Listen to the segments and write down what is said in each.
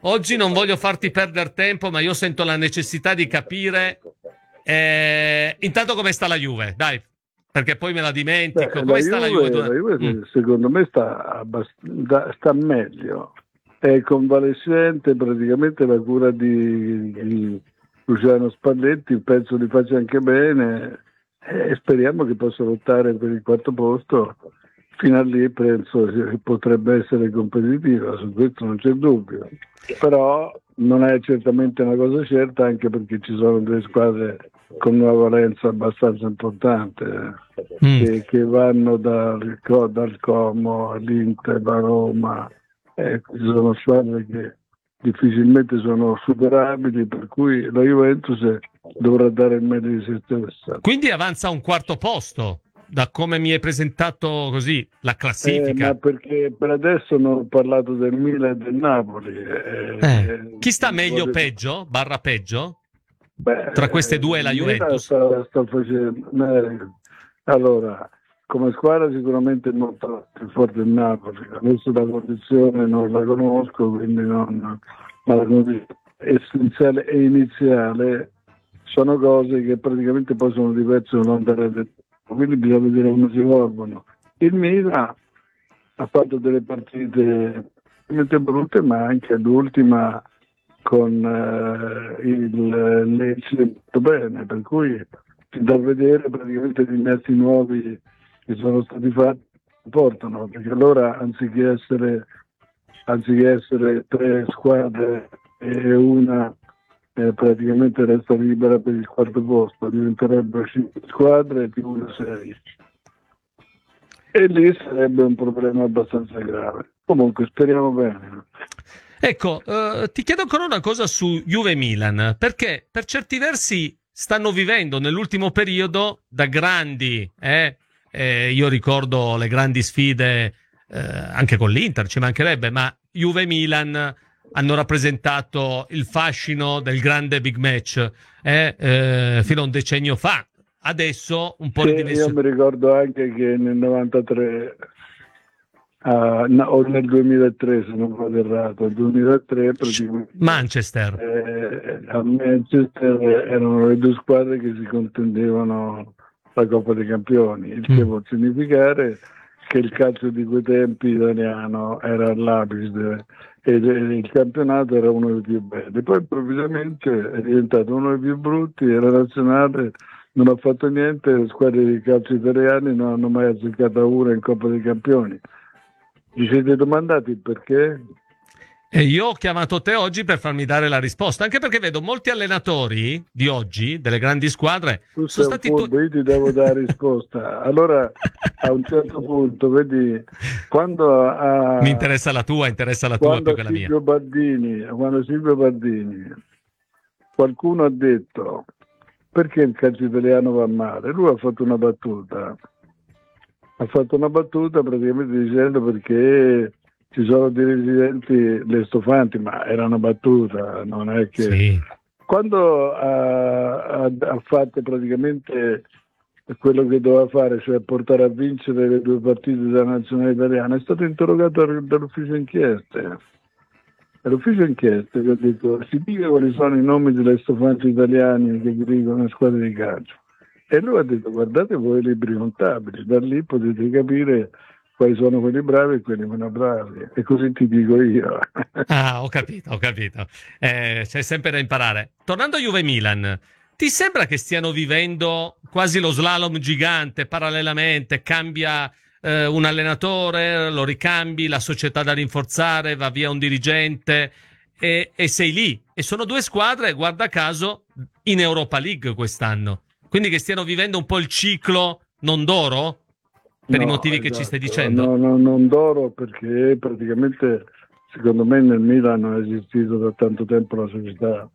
oggi non voglio farti perdere tempo, ma io sento la necessità di capire intanto come sta la Juve, dai, perché poi me la dimentico. Beh, Come sta la Juve? La Mm. Juve secondo me sta meglio, è convalescente, praticamente la cura di Luciano Spalletti, penso li faccia anche bene e speriamo che possa lottare per il quarto posto. Fino a lì penso che potrebbe essere competitiva, su questo non c'è dubbio, però non è certamente una cosa certa anche perché ci sono due squadre con una valenza abbastanza importante Mm. che vanno dal Como all'Inter, a Roma, ci sono squadre che difficilmente sono superabili, per cui la Juventus dovrà dare il meglio di se stessa. Quindi avanza un quarto posto, da come mi hai presentato così la Ma classifica. perché per adesso non ho parlato del Milan e del Napoli. Chi sta meglio, Volevo- peggio, barra peggio, tra queste Beh, due e la il Milan Juventus? sta facendo. Allora, come squadra sicuramente molto più forte del Napoli. Adesso la condizione non la conosco, quindi non. Ma la condizione essenziale e iniziale sono cose che praticamente poi sono diverse dall'onda del tempo. Quindi bisogna vedere come si evolvono. Il Milan ha fatto delle partite veramente brutte, ma anche l'ultima con il Lecce molto bene, per cui da vedere praticamente gli innesti nuovi che sono stati fatti portano, perché allora anziché essere tre squadre e una praticamente resta libera per il quarto posto, diventerebbero 5 squadre più una serie. E lì sarebbe un problema abbastanza grave. Comunque speriamo bene. Ecco, ti chiedo ancora una cosa su Juve Milan, perché per certi versi stanno vivendo nell'ultimo periodo da grandi, io ricordo le grandi sfide anche con l'Inter, ci mancherebbe, ma Juve Milan hanno rappresentato il fascino del grande big match fino a un decennio fa. Adesso un po' Sì, io ridimensionato. mi ricordo anche che nel 93, no, o nel 2003 se non vado errato, nel 2003 praticamente Manchester. a Manchester erano le due squadre che si contendevano la Coppa dei Campioni, il che Mm. vuol significare che il calcio di quei tempi italiano era all'apice e il campionato era uno dei più belli. Poi improvvisamente è diventato uno dei più brutti e la nazionale non ha fatto niente, le squadre di calcio italiane non hanno mai azzeccata una in Coppa dei Campioni. Vi siete domandati il perché? E io ho chiamato te oggi per farmi dare la risposta, anche perché vedo molti allenatori di oggi, delle grandi squadre, Tu sono sei un stati tu. furbo, io ti devo dare risposta. Allora, a un certo punto, vedi, quando Mi a, interessa la tua quando più a che la mia. Silvio Bardini, qualcuno ha detto perché il calcio italiano va male? Lui ha fatto una battuta praticamente dicendo perché ci sono dei residenti lestofanti, ma era una battuta, non è che. Sì. Quando ha fatto praticamente quello che doveva fare, cioè portare a vincere le due partite della nazionale italiana, è stato interrogato dall'ufficio inchieste. E l'ufficio inchieste gli ha detto si dica quali sono i nomi degli lestofanti italiani che dirigono le squadre di calcio. E lui ha detto guardate voi i libri contabili, da lì potete capire quali sono quelli bravi e quelli meno bravi. E così ti dico io. Ah, ho capito, ho capito. C'è sempre da imparare. Tornando a Juve Milan, ti sembra che stiano vivendo quasi lo slalom gigante parallelamente? Cambia un allenatore, lo ricambi, la società da rinforzare, va via un dirigente e sei lì. E sono due squadre, guarda caso, in Europa League quest'anno. Quindi che stiano vivendo un po' il ciclo non d'oro? Per i No, motivi che ci stai esatto, dicendo? no, no, non d'oro perché praticamente secondo me nel Milan non è esistito da tanto tempo la società.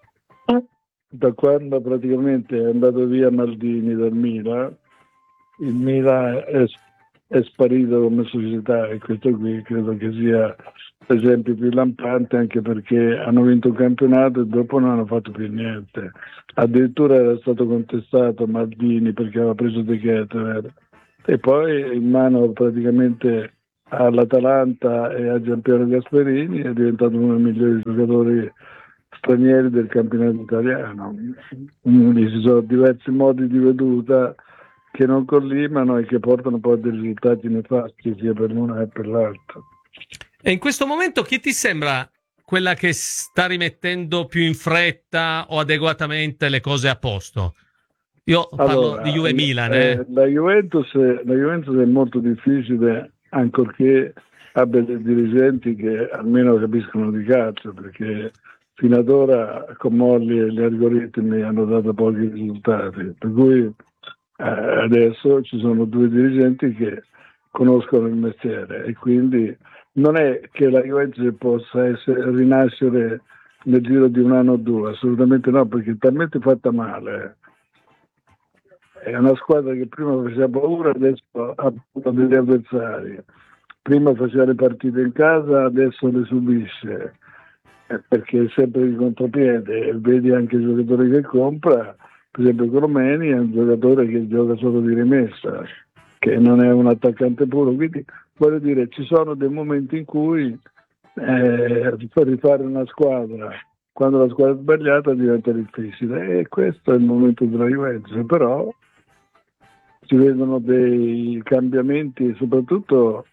Da quando praticamente è andato via Maldini dal Milan, il Milan è sparito come società e questo qui credo che sia l'esempio più lampante anche perché hanno vinto un campionato e dopo non hanno fatto più niente. Addirittura era stato contestato Maldini perché aveva preso De Ketelaere e poi in mano praticamente all'Atalanta e a Giampiero Gasperini, è diventato uno dei migliori giocatori stranieri del campionato italiano. Quindi ci sono diversi modi di veduta che non collimano e che portano poi a dei risultati nefasti sia per l'una che per l'altro. E in questo momento chi ti sembra quella che sta rimettendo più in fretta o adeguatamente le cose a posto? Io parlo di Allora, Juve Milan, la Juventus è molto difficile, ancorché abbia dei dirigenti che almeno capiscono di calcio, perché fino ad ora con Molli e gli algoritmi hanno dato pochi risultati, per cui adesso ci sono due dirigenti che conoscono il mestiere e quindi non è che la Juventus possa rinascere nel giro di un anno o due, assolutamente no, perché è talmente fatta male. È una squadra che prima faceva paura, adesso ha degli avversari. Prima faceva le partite in casa, adesso le subisce, perché è sempre di contropiede. Vedi anche i giocatori che compra, per esempio Colomeni è un giocatore che gioca solo di rimessa, che non è un attaccante puro. Quindi voglio dire, ci sono dei momenti in cui per rifare una squadra, quando la squadra è sbagliata diventa difficile, e questo è il momento della Juventus, però si vedono dei cambiamenti, soprattutto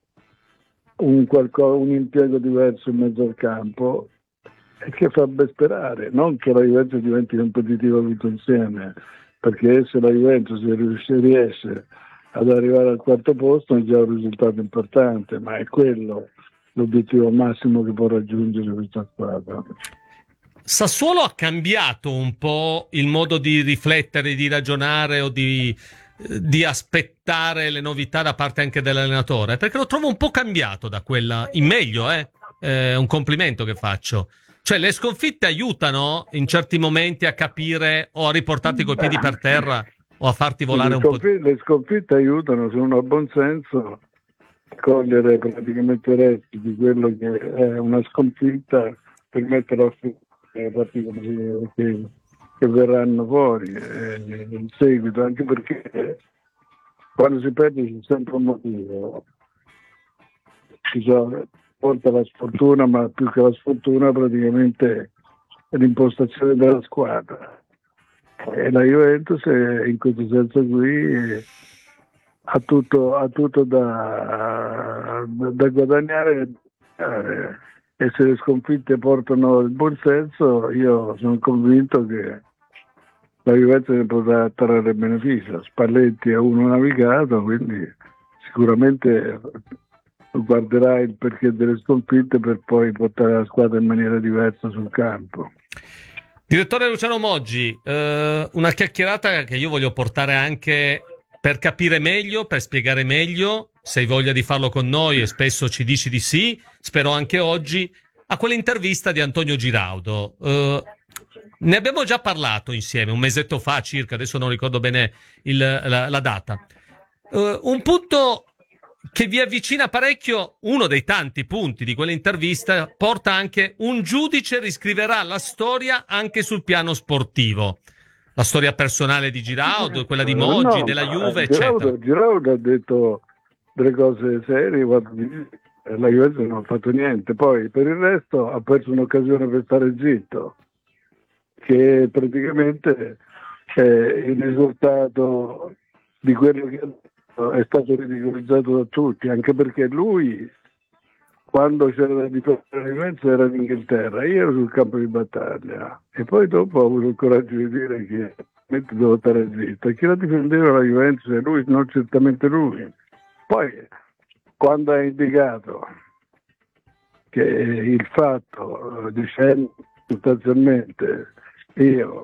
un impiego diverso in mezzo al campo, e che fa ben sperare, non che la Juventus diventi competitiva tutto insieme, perché se la Juventus riesce ad arrivare al quarto posto è già un risultato importante, ma è quello l'obiettivo massimo che può raggiungere questa squadra. Sassuolo ha cambiato un po' il modo di riflettere, di ragionare o di aspettare le novità da parte anche dell'allenatore, perché lo trovo un po' cambiato da quella, in meglio, è un complimento che faccio. Cioè le sconfitte aiutano in certi momenti a capire o a riportarti coi piedi per terra o a farti volare un po'. Le sconfitte aiutano, se uno ha buon senso, a cogliere praticamente i resti di quello che è una sconfitta per metterlo a frutto le partite che verranno fuori in seguito, anche perché quando si perde c'è sempre un motivo. Porta la sfortuna, ma più che la sfortuna praticamente è l'impostazione della squadra. E la Juventus in questo senso qui ha tutto da guadagnare, e se le sconfitte portano il buon senso, io sono convinto che la Juventus ne potrà trarre beneficio. Spalletti ha uno navigato, quindi sicuramente guarderà il perché delle sconfitte per poi portare la squadra in maniera diversa sul campo. Direttore Luciano Moggi, una chiacchierata che io voglio portare anche per capire meglio, per spiegare meglio, se hai voglia di farlo con noi, e spesso ci dici di sì, spero anche oggi, a quell'intervista di Antonio Giraudo. Ne abbiamo già parlato insieme un mesetto fa circa, adesso non ricordo bene la data. Un punto che vi avvicina parecchio, uno dei tanti punti di quell'intervista, porta anche un giudice riscriverà la storia anche sul piano sportivo. La storia personale di Giraudo, quella di Moggi, no, della Juve, eccetera. Giraudo ha detto delle cose serie, la Juventus non ha fatto niente, poi per il resto ha perso un'occasione per stare zitto, che praticamente il risultato di quello che è stato ridicolizzato da tutti, anche perché lui, quando c'era da difendere la Juventus, era in Inghilterra, io ero sul campo di battaglia, e poi dopo ho avuto il coraggio di dire che devo stare zitto, e chi la difendeva la Juventus è lui, non certamente lui. Poi quando ha indicato che il fatto dicendo sostanzialmente io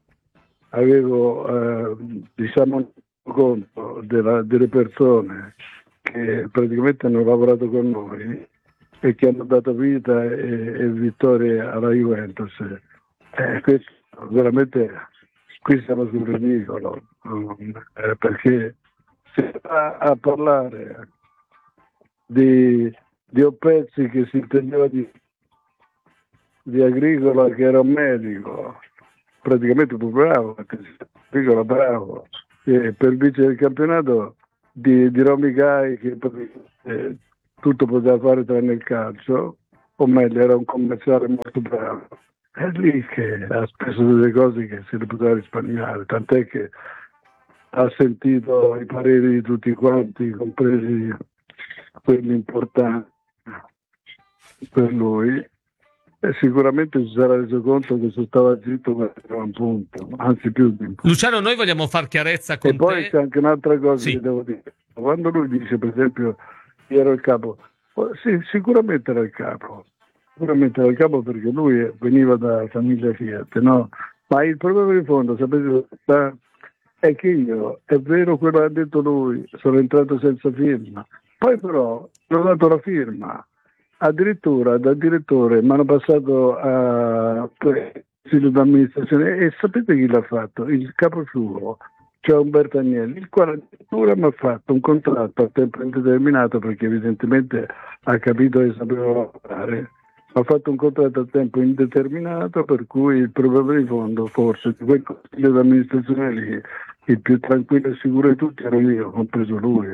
avevo conto delle persone che praticamente hanno lavorato con noi e che hanno dato vita e vittorie alla Juventus, questo veramente, qui siamo sul ridicolo, perché si va a parlare di Oppezzi che si intendeva di Agricola, che era un medico praticamente più bravo, Agricola bravo, e per vincere il campionato di Romicai, che tutto poteva fare tranne il calcio, o meglio era un commerciale molto bravo. È lì che ha speso delle cose che se le poteva risparmiare, tant'è che ha sentito i pareri di tutti quanti, compresi quelli importanti per lui, e sicuramente si sarà reso conto che se stava zitto era un punto, anzi più di un punto. Luciano, noi vogliamo far chiarezza con E poi te. c'è anche un'altra cosa Sì. che devo dire. Quando lui dice, per esempio, io ero il capo, sì, sicuramente era il capo. Sicuramente era il capo perché lui veniva da famiglia Fiat, no? Ma il problema di fondo, sapete, è che io, è vero quello che ha detto lui, sono entrato senza firma. Poi però gli ho dato la firma. Addirittura da direttore mi hanno passato a consiglio d'amministrazione e sapete chi l'ha fatto? Il capo suo, cioè Umberto Agnelli, il quale addirittura mi ha fatto un contratto a tempo indeterminato perché evidentemente ha capito che sapeva lavorare. Ha fatto un contratto a tempo indeterminato per cui il problema di fondo forse di quel consiglio d'amministrazione lì il più tranquillo e sicuro di tutti ero io, compreso lui.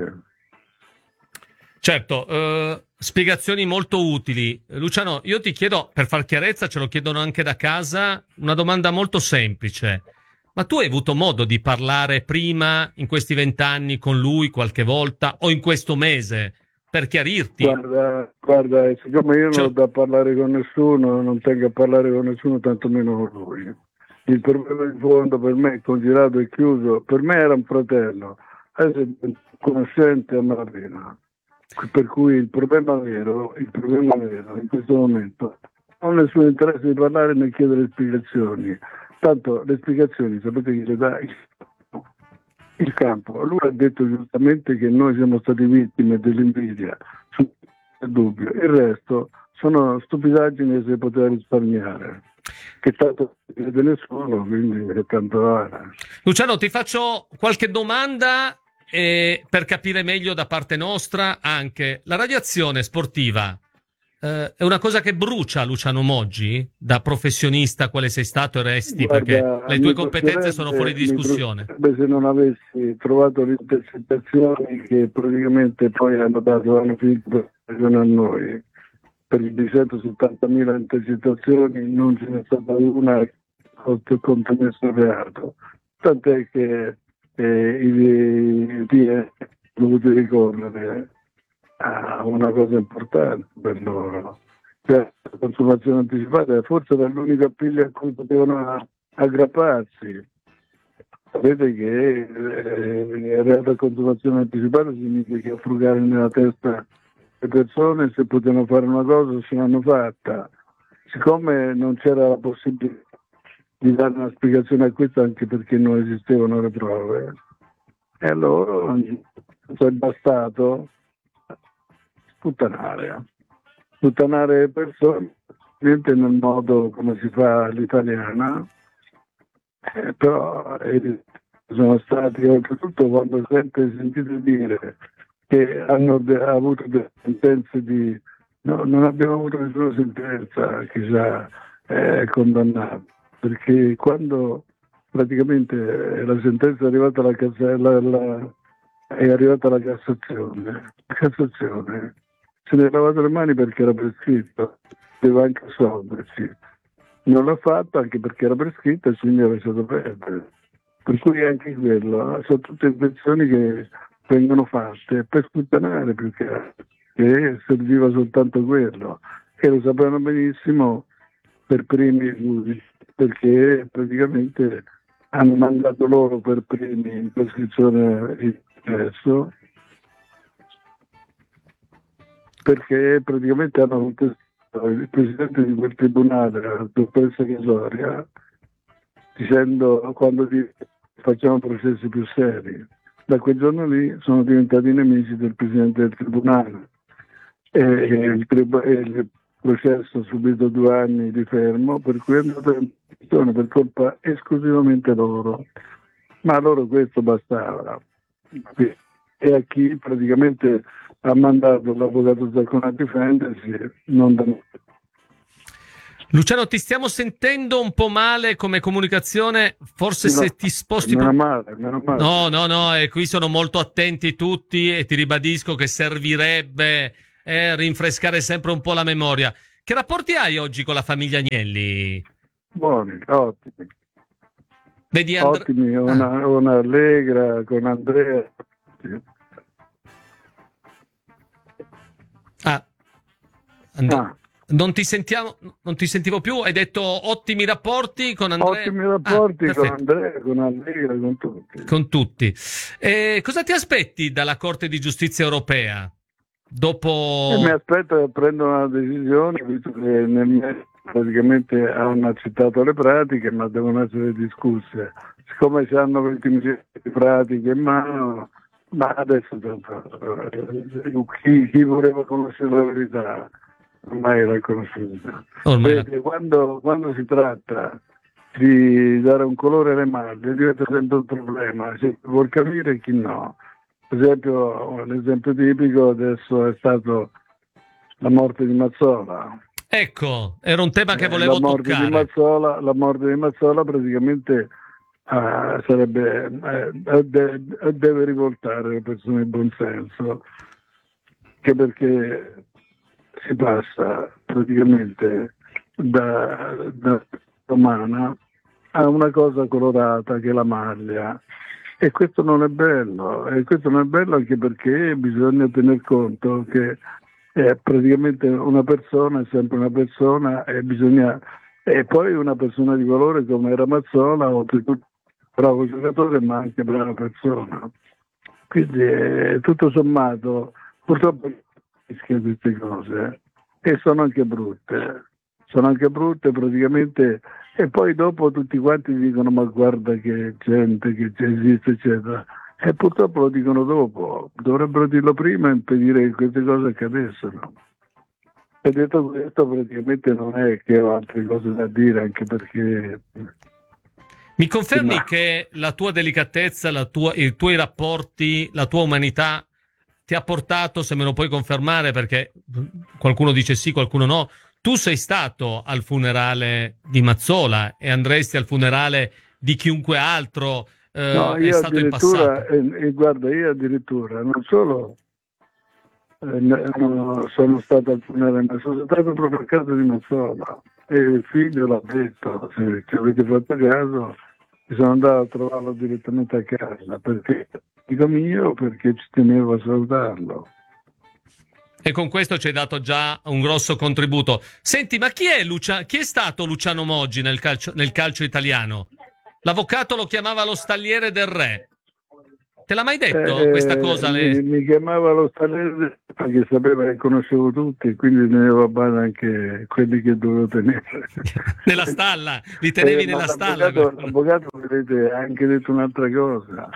Certo, spiegazioni molto utili. Luciano, io ti chiedo, per far chiarezza, ce lo chiedono anche da casa, una domanda molto semplice. Ma tu hai avuto modo di parlare prima, in questi 20 anni, con lui qualche volta, o in questo mese, per chiarirti? Guarda, siccome io non ho da parlare con nessuno, non tengo a parlare con nessuno, tantomeno con lui. Il problema di fondo per me è considerato e chiuso, per me era un fratello, adesso è conoscente a malapena. Per cui il problema vero in questo momento non ho nessun interesse di parlare né chiedere spiegazioni, tanto le spiegazioni sapete chi le dà? Il campo. Lui ha detto giustamente che noi siamo stati vittime dell'invidia, sul dubbio, il resto sono stupidaggini che si poteva risparmiare, che tanto non vede nessuno, quindi è tanto vale. Luciano, ti faccio qualche domanda per capire meglio da parte nostra anche la radiazione sportiva. È una cosa che brucia Luciano Moggi da professionista quale sei stato e resti? Guarda, perché le tue competenze sono fuori di discussione. Se non avessi trovato le intercettazioni che praticamente poi hanno finito a noi, per i 270.000 intercettazioni non ce n'è stata una contro questo reato, tant'è che i hanno dovuto ricorrere a una cosa importante per loro, cioè la consumazione anticipata forse era l'unico appiglio a cui potevano aggrapparsi. Sapete che il reato di consumazione anticipata significa frugare nella testa le persone, se potevano fare una cosa se l'hanno fatta. Siccome non c'era la possibilità di dare una spiegazione a questo, anche perché non esistevano le prove, e allora è bastato sputtanare le persone, niente nel modo come si fa all'italiana, però sono stati, oltretutto quando sentite dire che hanno avuto delle sentenze di... No, non abbiamo avuto nessuna sentenza che ci ha condannato, perché quando praticamente la sentenza è arrivata alla Cassazione se ne è lavato le mani perché era prescritto, doveva anche assolversi. Non l'ha fatto anche perché era prescritto e quindi ha lasciato perdere. Per cui anche quello, sono tutte invenzioni che vengono fatte per sputtanare più che altro, che serviva soltanto quello, e lo sapevano benissimo per primi i giudici, perché praticamente hanno mandato loro per primi in prescrizione il processo, perché praticamente hanno contestato il presidente di quel tribunale, la dottoressa Chiasoria, dicendo quando facciamo processi più seri. Da quel giorno lì sono diventati nemici del presidente del tribunale e il processo ha subito 2 anni di fermo, per cui è andato in prigione per colpa esclusivamente loro, ma a loro questo bastava, e a chi praticamente ha mandato l'avvocato Zaccone a difendersi non da noi. Luciano, ti stiamo sentendo un po' male come comunicazione, forse no, se ti sposti... Meno male. No, qui sono molto attenti tutti e ti ribadisco che servirebbe rinfrescare sempre un po' la memoria. Che rapporti hai oggi con la famiglia Agnelli? Buoni, ottimi. Vedi Ottimi, una Allegra con Andrea. Ah. Non ti sentivo più, hai detto ottimi rapporti con Andrea? Ottimi rapporti con Andrea, con Allegra, con tutti. Con tutti. Cosa ti aspetti dalla Corte di Giustizia europea? Dopo... mi aspetto che prendano una decisione, visto che nel mese praticamente hanno accettato le pratiche, ma devono essere discusse. Siccome si hanno 20 milioni di pratiche in mano, ma adesso chi voleva conoscere la verità ormai l'ha conosciuta. Quando si tratta di dare un colore alle maglie diventa sempre un problema, chi vuol capire e chi no. Per esempio, l'esempio tipico adesso è stato la morte di Mazzola. Ecco, era un tema che volevo toccare. La morte di Mazzola praticamente deve rivoltare le persone di buon senso, che perché si passa praticamente da romana a una cosa colorata che è la maglia. E questo non è bello, anche perché bisogna tener conto che praticamente una persona è sempre una persona e poi una persona di valore come era Mazzola, oltretutto bravo giocatore ma anche brava persona. Quindi tutto sommato purtroppo rischia queste cose e sono anche brutte praticamente. E poi dopo tutti quanti dicono ma guarda che gente che esiste eccetera, e purtroppo lo dicono dopo, dovrebbero dirlo prima e impedire che queste cose accadessero. E detto questo praticamente non è che ho altre cose da dire, anche perché... Mi confermi che la tua delicatezza, i tuoi rapporti, la tua umanità ti ha portato, se me lo puoi confermare, perché qualcuno dice sì, qualcuno no, tu sei stato al funerale di Mazzola e andresti al funerale di chiunque altro è stato in passato. Guarda, io addirittura non solo sono stato al funerale, ma sono stato proprio a casa di Mazzola e il figlio l'ha detto, se ci avete fatto caso, mi sono andato a trovarlo direttamente a casa, perché amico mio, perché ci tenevo a salutarlo. E con questo ci hai dato già un grosso contributo. Senti, ma chi è stato Luciano Moggi nel calcio italiano? L'avvocato lo chiamava lo stalliere del re. Te l'ha mai detto questa cosa? Mi chiamava lo stalliere del re perché sapeva che conoscevo tutti e quindi tenevo a bada anche quelli che dovevo tenere. Nella stalla? Li tenevi nella stalla? L'avvocato vedete, ha anche detto un'altra cosa.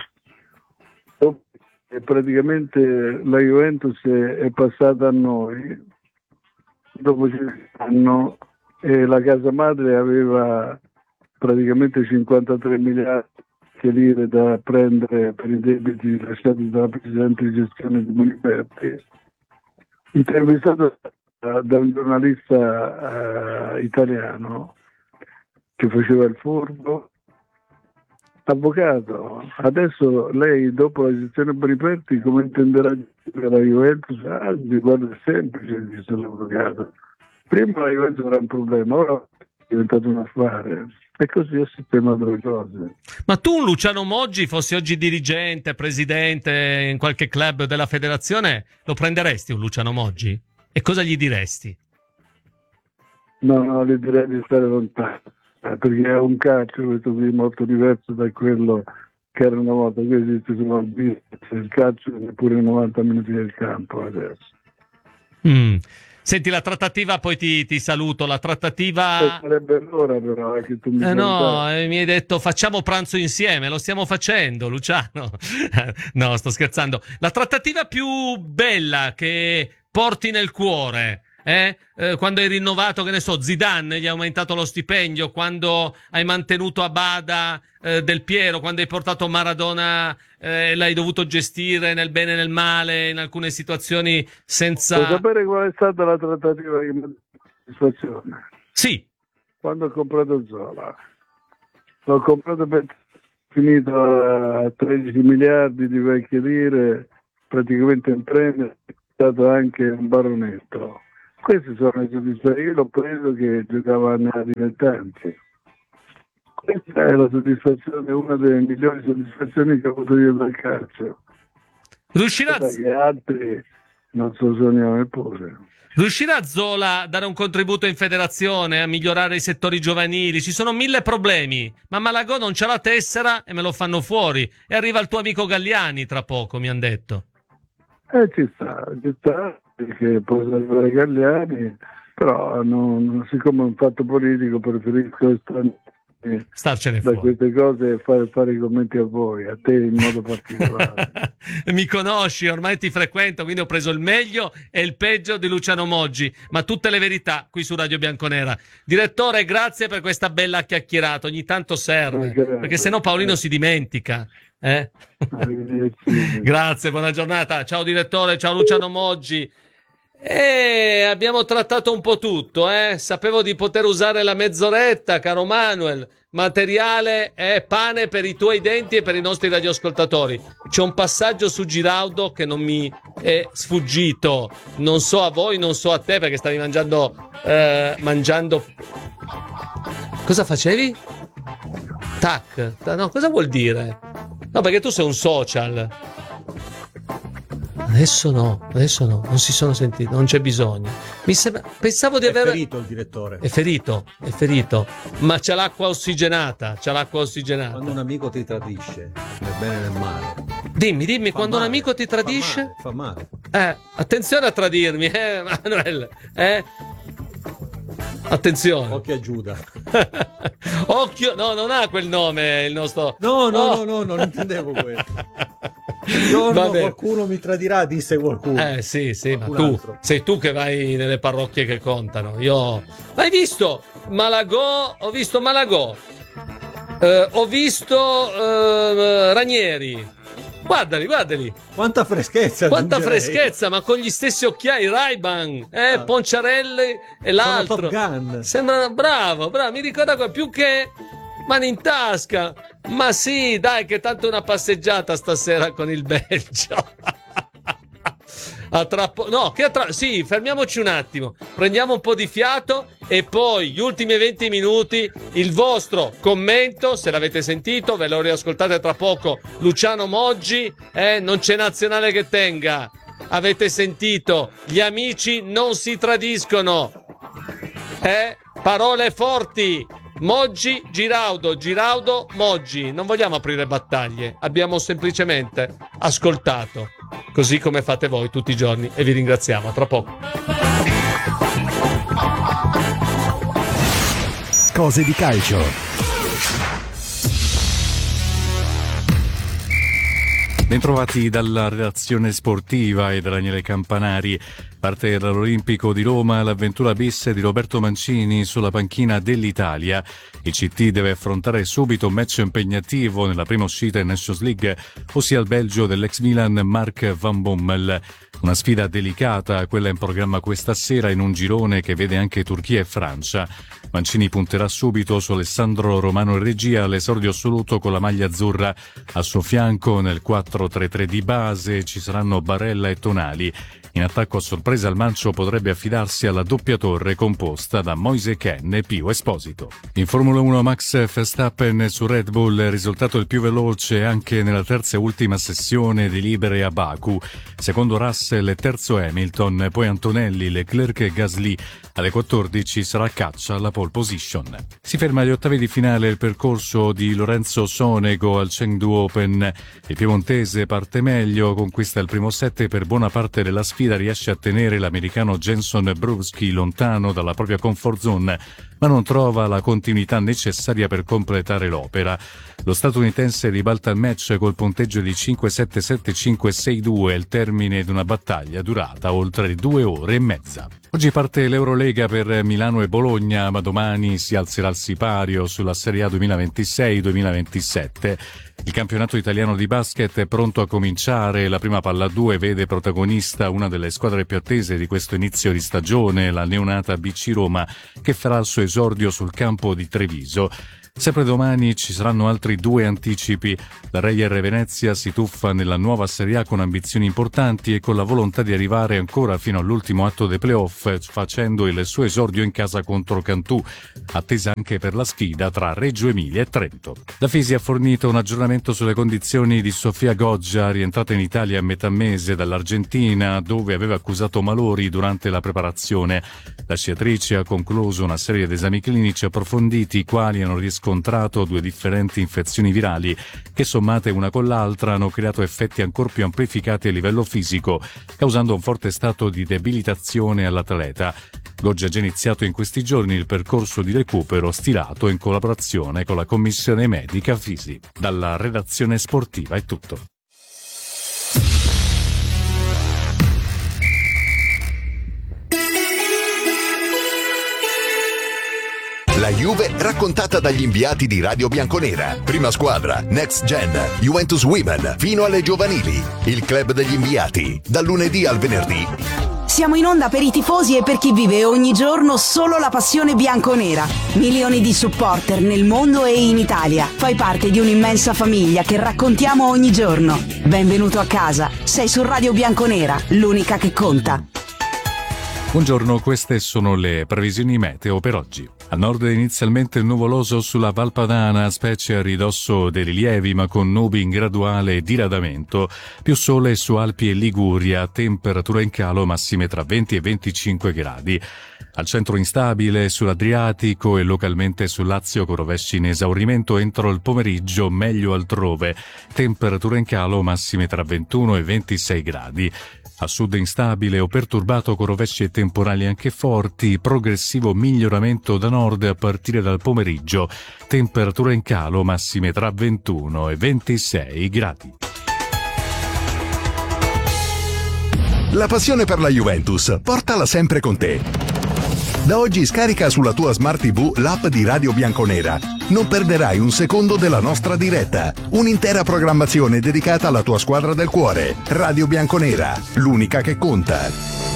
E praticamente la Juventus è passata a noi dopo 5 anni e la casa madre aveva praticamente 53 miliardi di lire da prendere per i debiti lasciati dalla presidente di gestione di Boniperti. Intervistato da un giornalista italiano che faceva il furbo. Avvocato, adesso lei dopo la gestione Boniperti come intenderà la Juventus? Guarda, è semplice, dice l'avvocato. Prima la Juventus era un problema, ora è diventato un affare. E così è sistemato le cose. Ma tu, Luciano Moggi, fossi oggi dirigente, presidente in qualche club della federazione, lo prenderesti un Luciano Moggi? E cosa gli diresti? No, gli direi di stare lontano. Perché è un calcio questo qui molto diverso da quello che era una volta. Qui esiste solo il business, il calcio neppure 90 minuti del campo adesso. Senti, la trattativa, poi ti saluto, la trattativa... Sarebbe l'ora però che tu mi mi hai detto facciamo pranzo insieme, lo stiamo facendo, Luciano. No, sto scherzando. La trattativa più bella che porti nel cuore... quando hai rinnovato, che ne so, Zidane gli hai aumentato lo stipendio, quando hai mantenuto a bada Del Piero, quando hai portato Maradona, l'hai dovuto gestire nel bene e nel male in alcune situazioni senza... Vuoi sapere qual è stata la trattativa che mi ha dato soddisfazione? Sì. Quando ho comprato Zola, l'ho comprato per finito a 13 miliardi di vecchie lire, praticamente in premio, stato anche un baronetto. Queste sono le soddisfazioni. Io l'ho preso che giocava nella dilettanti. Questa è la soddisfazione, una delle migliori soddisfazioni che ho avuto io dal calcio. Riuscirà Che altri non so sognare neppure. Riuscirà Zola a dare un contributo in federazione, a migliorare i settori giovanili? Ci sono 1000 problemi, ma Malagò non c'ha la tessera e me lo fanno fuori. E arriva il tuo amico Galliani tra poco, mi han detto. Ci sta, perché può salvare Galliani, però siccome è un fatto politico preferisco starcene da fuori. queste cose e fare i commenti a voi, a te in modo particolare. Mi conosci, ormai ti frequento, quindi ho preso il meglio e il peggio di Luciano Moggi, ma tutte le verità qui su Radio Bianconera. Direttore, grazie per questa bella chiacchierata, ogni tanto serve, perché sennò Paolino si dimentica. Grazie, buona giornata. Ciao direttore, ciao Luciano Moggi. Abbiamo trattato un po' tutto, Sapevo di poter usare la mezz'oretta, caro Manuel. Materiale è pane per i tuoi denti e per i nostri radioascoltatori. C'è un passaggio su Giraudo che non mi è sfuggito. Non so a voi, non so a te, perché stavi mangiando. Cosa facevi? Tac. No, cosa vuol dire? No, perché tu sei un social. Adesso no, non si sono sentiti, non c'è bisogno. Pensavo di aver... È ferito il direttore. È ferito, ma c'è l'acqua ossigenata, Quando un amico ti tradisce, nel bene e nel male. Dimmi, quando un amico ti tradisce... Fa male. Attenzione a tradirmi, Manuel, Attenzione. Occhio a Giuda. Occhio, no, non ha quel nome il nostro... No, non intendevo quello. Un giorno qualcuno mi tradirà, disse qualcuno. Sì, ma tu sei tu che vai nelle parrocchie che contano. Hai visto Malagò? Ho visto Malagò. Ho visto Ranieri. Guardali. Quanta freschezza, ma con gli stessi occhiali Ray-Ban, Ponciarelli e l'altro. Sembra bravo, mi ricorda più che mani in tasca. Ma sì, dai, che tanto una passeggiata stasera con il Belgio. Sì, fermiamoci un attimo, prendiamo un po' di fiato e poi gli ultimi 20 minuti il vostro commento, se l'avete sentito, ve lo riascoltate tra poco. Luciano Moggi, non c'è nazionale che tenga. Avete sentito, gli amici non si tradiscono. Parole forti. Moggi, Giraudo, Moggi. Non vogliamo aprire battaglie, abbiamo semplicemente ascoltato, così come fate voi tutti i giorni, e vi ringraziamo. A tra poco. Cose di calcio. Bentrovati dalla redazione sportiva e da Daniele Campanari. Parte dall'Olimpico di Roma l'avventura bis di Roberto Mancini sulla panchina dell'Italia. Il CT deve affrontare subito un match impegnativo nella prima uscita in Nations League, ossia il Belgio dell'ex Milan Mark Van Bommel. Una sfida delicata, quella in programma questa sera in un girone che vede anche Turchia e Francia. Mancini punterà subito su Alessandro Romano in regia, all'esordio assoluto con la maglia azzurra. Al suo fianco nel 4-3-3 di base ci saranno Barella e Tonali. In attacco a sorpresa il Mancio potrebbe affidarsi alla doppia torre composta da Moise Kean e Pio Esposito. In Formula 1 Max Verstappen su Red Bull, risultato il più veloce anche nella terza e ultima sessione di libere a Baku. Secondo Russell e terzo Hamilton, poi Antonelli, Leclerc e Gasly. Alle 14 sarà caccia alla pole position. Si ferma agli ottavi di finale il percorso di Lorenzo Sonego al Chengdu Open. Il piemontese parte meglio, conquista il primo set e per buona parte della sfida riesce a tenere l'americano Jenson Brewski lontano dalla propria comfort zone, ma non trova la continuità necessaria per completare l'opera. Lo statunitense ribalta il match col punteggio di 5-7-7-5-6-2 al termine di una battaglia durata oltre 2 ore e mezza. Oggi parte l'Eurolega per Milano e Bologna, ma domani si alzerà il sipario sulla Serie A 2026-2027. Il campionato italiano di basket è pronto a cominciare. La prima palla 2 vede protagonista una delle squadre più attese di questo inizio di stagione, la neonata BC Roma, che farà il suo esordio sul campo di Treviso. Sempre domani ci saranno altri 2 anticipi. La Reyer Venezia si tuffa nella nuova Serie A con ambizioni importanti e con la volontà di arrivare ancora fino all'ultimo atto dei playoff, facendo il suo esordio in casa contro Cantù, attesa anche per la sfida tra Reggio Emilia e Trento. La Fisi ha fornito un aggiornamento sulle condizioni di Sofia Goggia, rientrata in Italia a metà mese dall'Argentina, dove aveva accusato malori durante la preparazione. La sciatrice ha concluso una serie di esami clinici approfonditi, i quali hanno riscontrato 2 differenti infezioni virali che, sommate una con l'altra, hanno creato effetti ancor più amplificati a livello fisico, causando un forte stato di debilitazione all'atleta. Goggia ha già iniziato in questi giorni il percorso di recupero stilato in collaborazione con la commissione medica Fisi. Dalla redazione sportiva è tutto. La Juve raccontata dagli inviati di Radio Bianconera. Prima squadra, Next Gen, Juventus Women, fino alle giovanili. Il club degli inviati, dal lunedì al venerdì. Siamo in onda per i tifosi e per chi vive ogni giorno solo la passione bianconera. Milioni di supporter nel mondo e in Italia. Fai parte di un'immensa famiglia che raccontiamo ogni giorno. Benvenuto a casa. Sei su Radio Bianconera, l'unica che conta. Buongiorno, queste sono le previsioni meteo per oggi. A nord inizialmente nuvoloso sulla Val Padana, specie a ridosso dei rilievi, ma con nubi in graduale diradamento. Più sole su Alpi e Liguria, temperatura in calo, massime tra 20 e 25 gradi. Al centro instabile sull'Adriatico e localmente sul Lazio, con rovesci in esaurimento entro il pomeriggio, meglio altrove. Temperatura in calo, massime tra 21 e 26 gradi. A sud instabile o perturbato con rovesci e temporali anche forti, progressivo miglioramento da nord a partire dal pomeriggio, temperatura in calo, massime tra 21 e 26 gradi. La passione per la Juventus, portala sempre con te. Da oggi scarica sulla tua Smart TV l'app di Radio Bianconera. Non perderai un secondo della nostra diretta. Un'intera programmazione dedicata alla tua squadra del cuore. Radio Bianconera, l'unica che conta.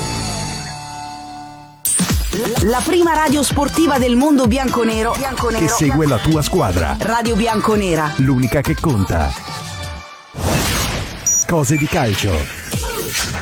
La prima radio sportiva del mondo bianconero. Che segue la tua squadra. Radio Bianconera, l'unica che conta. Cose di calcio.